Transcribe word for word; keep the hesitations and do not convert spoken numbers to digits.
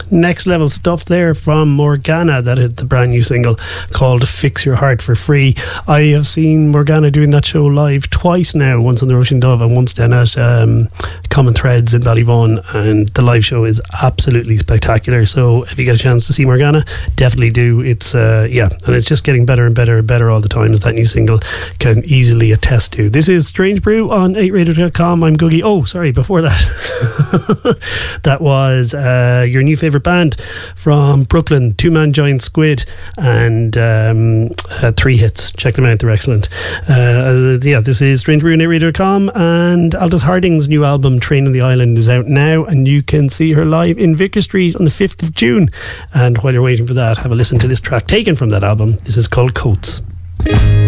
Next level stuff there from Morgana. That is the brand new single called Fix Your Heart for Free. I have seen Morgana doing that show live twice now, once on the Roisin Dove and once down at um, Common Threads in Ballyvaughan, and the live show is absolutely spectacular. So if you get a chance to see Morgana, definitely do. It's uh, yeah, and it's just getting better and better and better all the time, as that new single can easily attest to. This is Strange Brew on eight radio dot com. I'm Googie. Oh, sorry, before that that was uh, your new favourite band from Brooklyn, Two Man Giant Squid, and um, uh, three hits. Check them out, they're excellent. Uh, yeah, this is Strange Brew on eight radio dot com, and Aldous Harding's new album Train on the Island is out now, and you can see her live in Vicar Street on the fifth of June. And while you're waiting for that, have a listen to this track taken from that album. This is called Coats.